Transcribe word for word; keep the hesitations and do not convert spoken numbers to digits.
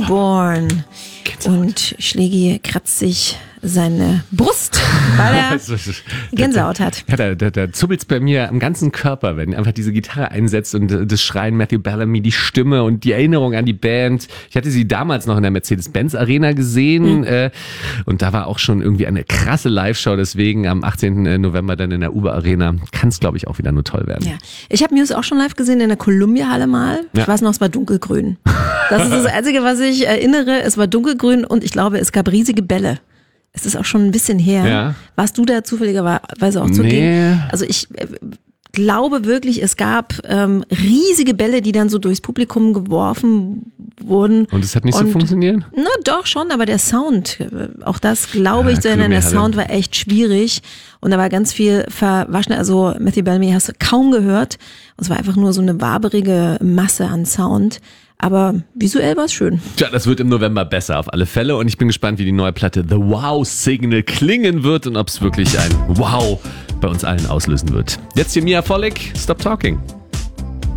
Born. Und Schlägi kratzt sich seine Brust, weil er Gänsehaut hat. Ja, da, da, da zubbelt's bei mir am ganzen Körper, wenn einfach diese Gitarre einsetzt und das Schreien Matthew Bellamy, die Stimme und die Erinnerung an die Band. Ich hatte sie damals noch in der Mercedes-Benz Arena gesehen mhm. äh, und da war auch schon irgendwie eine krasse Live-Show, deswegen am achtzehnten November dann in der Uber Arena kann es, glaube ich, auch wieder nur toll werden. Ja. Ich habe Muse auch schon live gesehen in der Columbia-Halle mal. Ja. Ich weiß noch, es war dunkelgrün. Das ist das Einzige, was ich erinnere. Es war dunkelgrün und ich glaube, es gab riesige Bälle. Es ist auch schon ein bisschen her. Ja. Warst du da zufälligerweise auch zugegen? Nee. Also ich äh, glaube wirklich, es gab ähm, riesige Bälle, die dann so durchs Publikum geworfen wurden. Und es hat nicht und, so funktioniert? Na doch schon, aber der Sound, auch das glaube ich, ja, denn der Sound war echt schwierig und da war ganz viel verwaschen. Also Matthew Bellamy hast du kaum gehört. Und es war einfach nur so eine waberige Masse an Sound. Aber visuell war es schön. Tja, das wird im November besser auf alle Fälle und ich bin gespannt, wie die neue Platte The Wow Signal klingen wird und ob es wirklich ein Wow bei uns allen auslösen wird. Jetzt hier Mia Volek, Stop Talking.